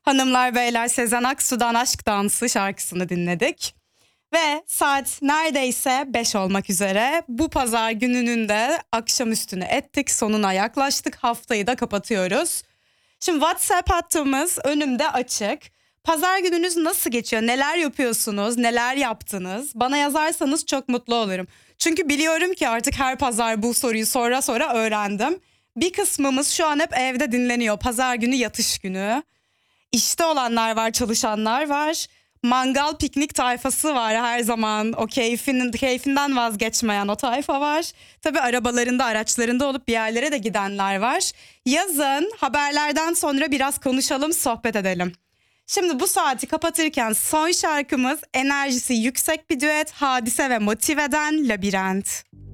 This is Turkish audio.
Hanımlar beyler, Sezen Aksu'dan Aşk Dansı şarkısını dinledik. Ve saat neredeyse 5 olmak üzere. Bu pazar gününün de akşamüstünü ettik. Sonuna yaklaştık. Haftayı da kapatıyoruz. Şimdi WhatsApp hattımız önümde açık. Pazar gününüz nasıl geçiyor? Neler yapıyorsunuz? Neler yaptınız? Bana yazarsanız çok mutlu olurum. Çünkü biliyorum ki artık her pazar bu soruyu sonra sonra öğrendim. Bir kısmımız şu an hep evde dinleniyor. Pazar günü yatış günü. İşte olanlar var, çalışanlar var. Mangal piknik tayfası var her zaman. O keyfinden vazgeçmeyen o tayfa var. Tabii arabalarında, araçlarında olup bir yerlere de gidenler var. Yazın haberlerden sonra biraz konuşalım, sohbet edelim. Şimdi bu saati kapatırken son şarkımız enerjisi yüksek bir düet, Hadise ve Motive'den Labirent.